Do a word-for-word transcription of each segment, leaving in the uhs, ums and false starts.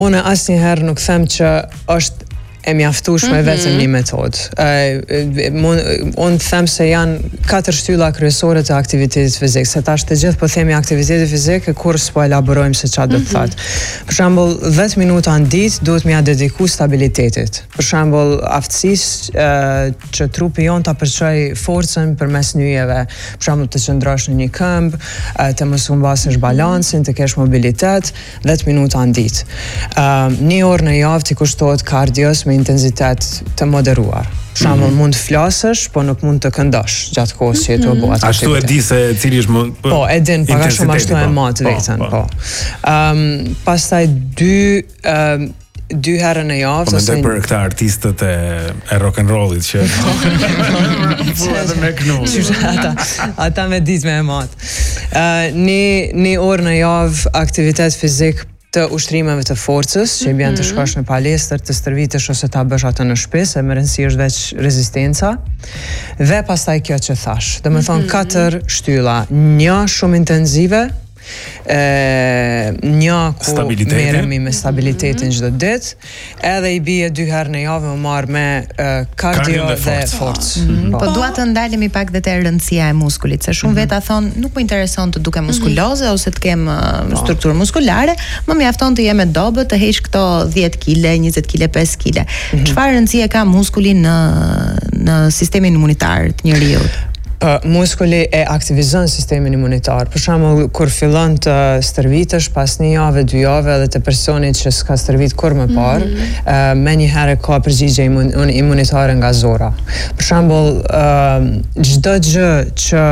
Unë asnjëherë nuk them që është e mjaftueshme mm-hmm. vetëm një metodë. Uh, unë them se janë katër shtylla kryesore të aktivitetit fizik, se tash të gjithë po themi aktiviteti fizik e kur s'po elaborojmë se çfarë do të thotë. Për shembull, dhjetë minuta në ditë duhet m'ia dediku stabilitetit. Për shembull, aftësisë uh, që trupi jon ta përçoj forcën përmes nyjeve. Për shembull, të qëndrosh në një këmbë, uh, të mos humbasësh balancin, të kesh mobilitet, dhjetë minuta në ditë. Uh, një orë në javë ti kushtohet kardios me intensitet të moderuar. Për shembull, mm-hmm. mund të flasësh, po nuk mund të këndosh gjatë kohës që jetu bëhet. Ashtu e di se cili është më Po, e din, pak a shumë ashtu e mat veten, po. Um, pastaj dy um, dy herë në javë. Po mendoj për këta artistët e, e rock and rollit që edhe me knu. ata, ata me ditë me e mat. Uh, një, një orë në javë aktivitet fizik të ushtrimeve të forcës, që i bjen të shkosh në palestër, të stërvitesh ose ta bësh atë në shtëpi, se më rëndësi është veç rezistenca. Dhe pastaj kjo që thash. Do të thonë katër shtylla, një shumë intensive, e, një ku merremi me stabilitetin çdo ditë, edhe i bie dy herë në javë më marr me e, kardio dhe, dhe forcë. Mm-hmm. Po, po dua të ndalemi pak dhe te rëndësia e muskulit, se shumë mm-hmm. veta thon nuk më intereson të dukem muskuloze mm-hmm. ose të kem uh, strukturë muskulare, më mjafton të jem e dobët, të heq këto dhjetë kile, njëzet kile, pesë kile. Çfarë mm-hmm. rëndësie ka muskuli në në sistemin imunitar të njeriut? Uh, muskuli e aktivizon sistemin imunitar. Për shembull, kur fillon të stërvitesh pas një jave, dy jave edhe të personit që s'ka stërvit kur më parë, mm-hmm. uh, me një herë ka përgjigje imun, imunitare nga zora. Për shembull, çdo uh, gjë që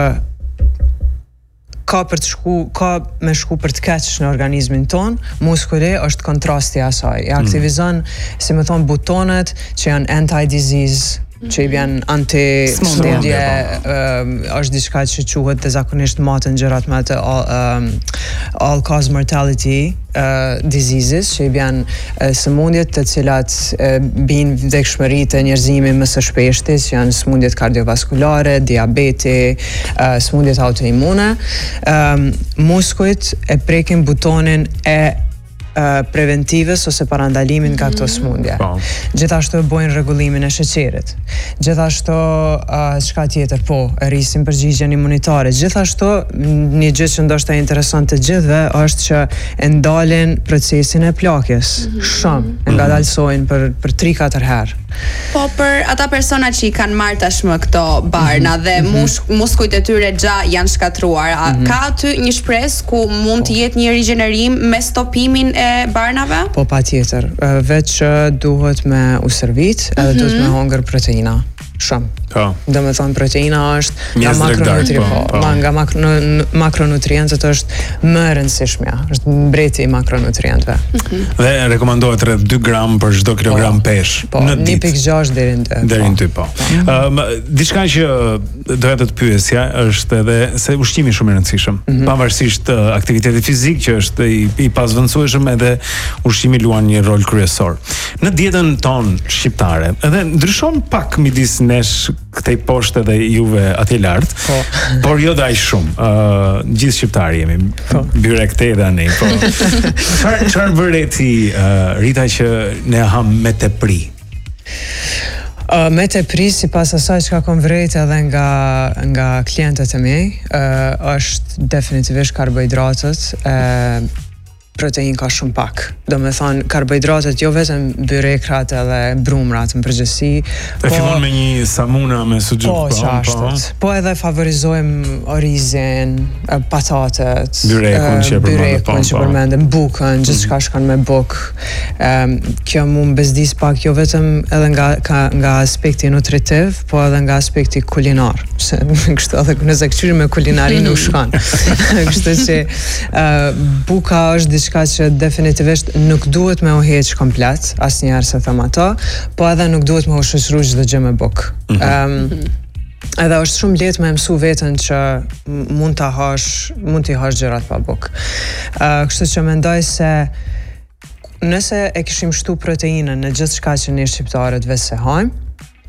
ka për të shku, ka me shku për të keqësh në organizmin ton, muskuli është kontrasti asaj. I aktivizon, mm. si më thonë, butonet që janë anti-disease, që i bjen anti-smundje, um, është diçka që quhet të zakonisht matën gjërat me të all, um, all cause mortality uh, diseases, që i bjen uh, sëmundjet të cilat uh, bin vdekshmëri të njerëzimit më së shpeshti, që janë sëmundjet kardiovaskulare, diabeti, uh, sëmundjet autoimune. Um, muskujt e prekin butonin e Uh, preventives ose parandalimin nga këto smundje. Po. Gjithashtu e bojnë rregullimin e sheqerit. Gjithashtu uh, çka tjetër, po, e rrisin përgjigjen imunitare. Gjithashtu një gjë që ndoshta intereson të gjithëve është që e ndalin procesin e plakjes. Mm-hmm. Shumë, e ngadalsojnë për për tre katër herë. Po për ata persona që i kanë marrë tashmë këto barna mm-hmm. dhe mus muskujt e tyre xha janë shkatruar, mm-hmm. ka aty një shpresë ku mund të jetë një rigjenerim me stopimin e barnave? Po patjetër, veç që duhet me u servit, edhe mm-hmm. duhet me hongër proteina. Shumë. Po. Do me thonë proteina është nga makronutrientët, po, po. nga makro, makronutrientët është më rëndësishmja, është mbreti i makronutrientëve. Mm-hmm. Dhe rekomandohet rreth dy gram për çdo kilogram po, pesh po, në ditë. një pikë gjashtë deri në dy. Deri në dy, po. Mm-hmm. Uh, diçka që doja të të pyesja është edhe se ushqimi shumë i rëndësishëm. Mm-hmm. Pavarësisht uh, aktivitetit fizik që është i, i pasvendësueshëm, edhe ushqimi luan një rol kryesor. Në dietën tonë shqiptare, edhe ndryshon pak midis nesh këtej poshtë dhe juve atje lart, po. Por jo daj shumë. Uh, gjithë shqiptarë jemi. Po. Byre këtej dhe ne. Po. Çfarë çfarë bëre ti uh, Rita që ne ham me tepri? Uh, me tepri, sipas asaj çka kam vërejtë edhe nga nga klientët e mi, uh, është definitivisht karbohidratët. Uh, protein ka shumë pak. Do me thonë, karbohidratët jo vetëm byrekrat edhe brumrat në përgjithësi. Po fillon me një samuna me suxhuk. Po, qashtet. Po edhe favorizojmë orizin, patatet, byrekun që byrekun që përmendëm, bukën, gjithçka shkon me bukë. Um, kjo mu më bezdis pak jo vetëm edhe nga ka, nga aspekti nutritiv, po edhe nga aspekti kulinar. Se kështu edhe nëse këqyri me kulinari nuk shkon. Kështu që uh, buka është diçka që definitivisht nuk duhet me u heq komplet, asnjëherë se them ato, po edhe nuk duhet me u shoqëruar çdo gjë me bukë. Mm-hmm. Um, edhe është shumë lehtë me mësu veten që mund ta hash, mund t'i hash gjërat pa bukë. Uh, kështu që mendoj se nëse e kishim shtu proteinën në gjithçka që ne shqiptarët vetë se hajmë,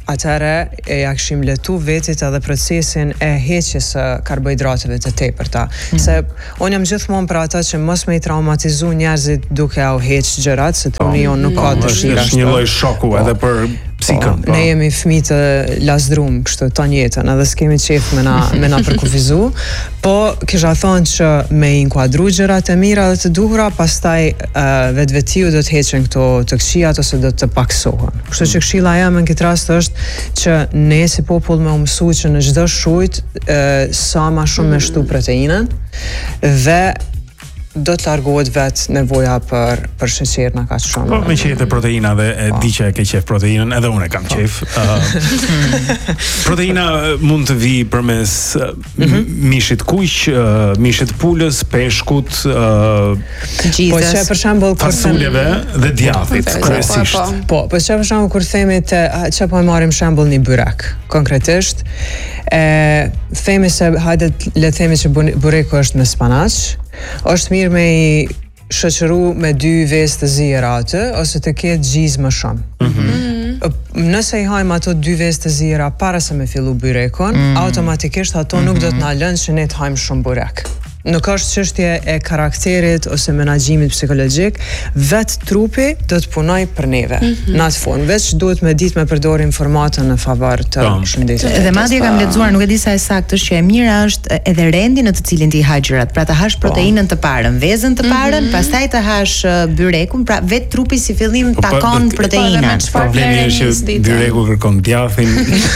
atëre e ja kishim letu vetit edhe procesin e heqjes së karbohidrateve të tepërta. Mm. Se unë jam gjithmonë për ata që mos me i traumatizu njerëzit duke au heq gjërat, se truni jonë nuk ka dëshira. Është një lloj shoku edhe për psikën. Ne jemi fëmijë të lasdrum, kështu ton jetën, edhe s'kemi qef me na me na përkufizu, po kisha thonë që me inkuadru gjërat e mira dhe të duhura, pastaj uh, vetvetiu do të heqen këto të këqijat ose do të paksohen. Kështu që këshilla jam në këtë rast është që ne si popull me u mësu që në çdo shujt uh, sa ma shumë me shtu proteinën dhe do të largohet vetë nevoja për për sheqer na kaq shumë. Po me qejf e proteina dhe e di që e ke qejf proteinën, edhe unë e kam qejf. Uh, proteina mund të vi përmes uh, mishit kuq, uh, mishit pulës, peshkut, uh, po që për shembull kur fasuljeve dhe djathit kryesisht. Po, po që për shembull kur themi të që po e marrim shembull një byrek, konkretisht, e themi se hajde le të themi që bureku është me spanaq, është mirë me i shoqëru me dy vezë të ziera atë, ose të ketë gjizë më shumë. Mm-hmm. Nëse i hajmë ato dy vezë të ziera para se me fillu byrekon, mm-hmm. automatikisht ato mm-hmm. nuk do të na lënë që ne të hajmë shumë burek. Nuk është çështje e karakterit ose menaxhimit psikologjik, vetë trupi do të punoj për neve. Mm-hmm. Në atë fund, veç duhet me ditë me përdor informatën në favor të shëndetit. Dhe madje kam lexuar, nuk e di sa e saktë është, që e mira është edhe rendi në të cilin ti ha gjërat. Pra të hash proteinën të parën, vezën të parën, mm-hmm. pastaj të hash byrekun, pra vetë trupi si fillim takon proteinën. Problemi është që byreku kërkon djathin.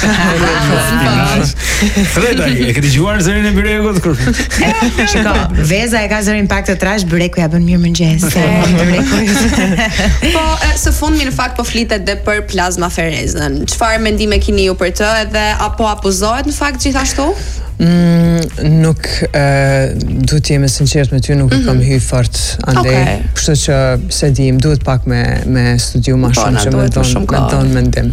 Freda, e ke dëgjuar zërin e byrekut kur Shiko, veza e ka zërin pak të trash, byreku ja bën mirë mëngjes. Po, së fundmi në fakt po flitet dhe për plazmaferezën. Çfarë mendime keni ju për të, edhe apo apuzohet në fakt gjithashtu? Mm, nuk uh, du të jemi sinqert me ty, nuk mm -hmm. e kam hy fort andej, okay. Kështu që se dim, duhet pak me, me studiu ma shumë që me donë mendim.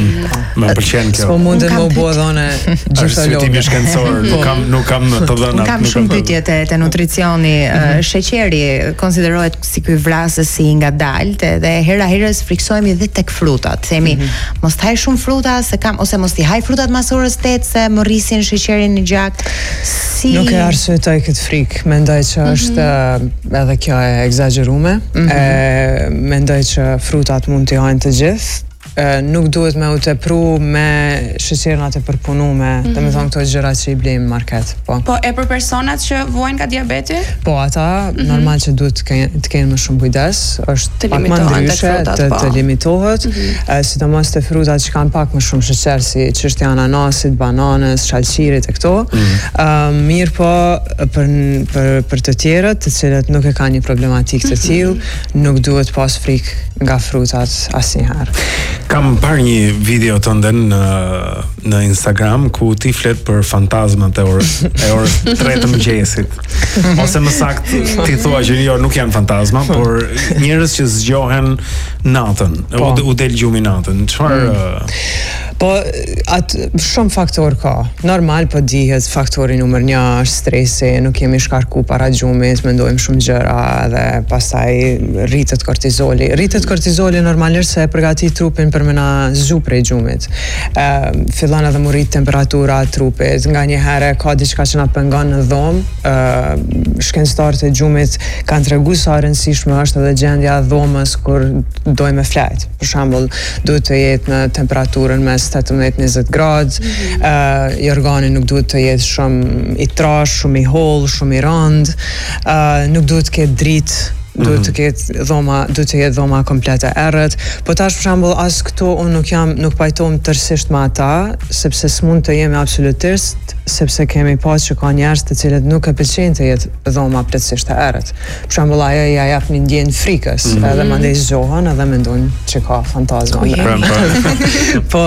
Me pëlqen kjo. S'po mundem më bo dhone gjithologë. Është shkencor, nuk kam nuk kam të dhënat. Nuk kam shumë pyetje te, te nutricioni. Mm-hmm. Sheqeri konsiderohet si ky vrasësi nga dalt, dhe hera herës friksohemi edhe tek frutat. Themi, mm-hmm. mos haj shumë fruta se kam, ose mos ti haj frutat mas orës tetë se më rrisin sheqerin në gjak. Si... Nuk e arsyetoj këtë frikë, mendoj që është mm-hmm. edhe kjo e egzagerume, mm-hmm. e, mendoj që frutat mund t'i hajnë të gjithë, e, nuk duhet me u tepru me sheqernat e përpunume, mm-hmm. dhe me thonë këto gjëra që i blejmë në market. Po. Po e për personat që vojnë nga diabeti? Po ata, mm-hmm. normal që duhet të kenë, të kenë më shumë kujdes, është pak më ndryshe, të, të limitohet, mm-hmm. e, sidomos të frutat që kanë pak më shumë sheqer, si çështja e ananasit, bananës, shalqirit e këto, mm-hmm. uh, mirë po për, për, për të tjerët, të cilët nuk e ka një problematik të tillë, mm-hmm. nuk duhet pas frikë nga frutat asnjëherë. Kam parë një video të ndën në, në Instagram ku ti flet për fantazmat e orës e orës tre të mëngjesit. Ose më saktë ti thua që jo nuk janë fantazma, por njerëz që zgjohen natën, po. u, u del gjumi natën. Çfarë mm. Po, atë shumë faktor ka. Normal, po dihet faktori numër një është stresi, nuk jemi shkarku para gjumit, mendojmë shumë gjëra dhe pastaj rritet kortizoli. Rritet kortizoli normalisht se e përgatit trupin për me na zgju prej gjumit. E, fillon edhe mu rrit temperatura e trupit, nga një herë ka diçka që na pengon në dhomë, e, shkencëtarët e gjumit kanë tregu sa rëndësishme është edhe gjendja e dhomës kur dojmë flajt. Për shembull, duhet të jetë në temperaturën mes tetëmbëdhjetë njëzet gradë, mm-hmm. uh, i organi nuk duhet të jetë shumë i trash, shumë i hollë, shumë i rënd, uh, nuk duhet të ketë dritë, duhet të ketë dhoma, duhet të jetë dhoma komplete errët, po tash për shembull as këto unë nuk jam nuk pajtohem tërësisht me ata, sepse s'mund të jemi absolutist, sepse kemi pas që ka njerëz të cilët nuk e pëlqejnë të jetë dhoma plotësisht e errët. Për shembull ajo ja jap një ndjenjë frikës, mm-hmm. edhe mandej zgjohen edhe mendojnë që ka fantazma. Po,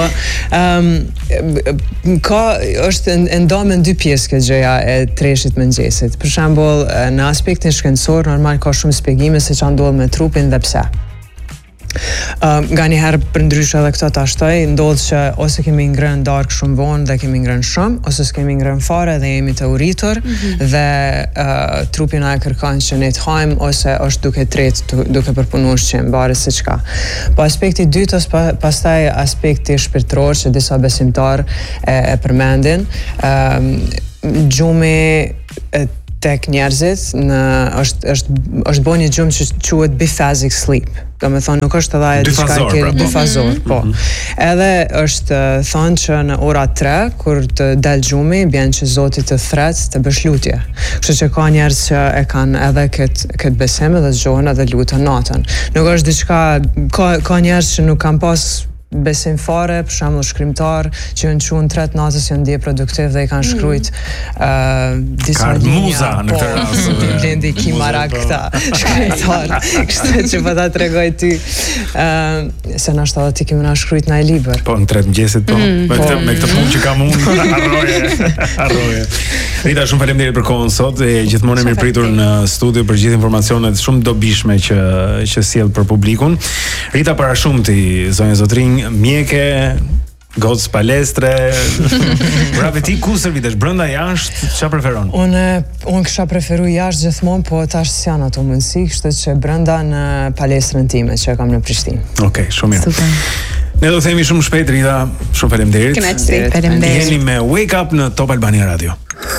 um, ka është ndonë në dy pjesë kjo gjëja e treshit mëngjesit. Për shembull në aspektin shkencor normal ka shumë shpjegime se ç'a ndodh me trupin dhe pse. Um, nga një herë për ndryshe edhe këto ta shtoj, ndodh që ose kemi ngrënë darkë shumë vonë dhe kemi ngrënë shumë, ose s'kemi ngrënë fare dhe jemi të uritur mm-hmm. dhe uh, trupi na e kërkon që ne të hajmë ose është duke tret duke përpunuar ushqim, bare se çka. Po aspekti i dytë është pa, pastaj aspekti shpirtëror që disa besimtar e, e përmendin, um, gjumi e, tek njerëzit në është është është bën një gjumë që quhet biphasic sleep. Do me thonë nuk është edhe diçka e ke dyfazor, mm-hmm. po. Mm-hmm. Edhe është thonë që në ora tre kur të del gjumi bjen që Zoti të thret të bësh lutje. Kështu që ka njerëz që e kanë edhe kët kët besim dhe zgjohen edhe luten natën. Nuk është diçka ka ka njerëz që nuk kanë pas besim fare, për shembull shkrimtar që janë çuar tret natës janë ndje produktiv dhe i kanë shkruajt ë uh, disa muza në këtë rast. Blendi Kimara këta shkrimtar. Kështu që po ta tregoj ty ë uh, se na shtatë ti kemi na shkruajt në libër. Po në tret mëngjesit po. Mm, me këtë me këtë punë që kam unë harroje. Harroje. Rita, shumë faleminderit për kohën sot e gjithmonë e mirëpritur në studio për gjithë informacionet shumë dobishme që që sjell për publikun. Rita Parashumti, zonja Zotrinj, mjeke, gocë palestre. Brave, ti ku servitesh? Brenda, jashtë, ç'a preferon? Unë unë kisha preferuar jashtë gjithmonë, po tash s'janë ato mundësi, kështu që brenda në palestrën time që kam në Prishtinë. Okej, okay, shumë mirë. Super. Ne do themi shumë shpejt, Rita, shumë faleminderit. Kënaqësi. Faleminderit. Jeni me Wake Up në Top Albania Radio.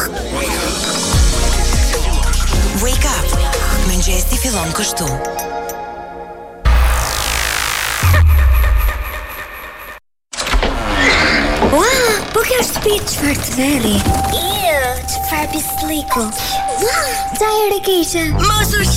Wake Up. Mëngjesi fillon kështu. Po kjo është shtëpi çfarë të veri? Iu, çfarë pisliku. Ua, çaj e keqe. Mos u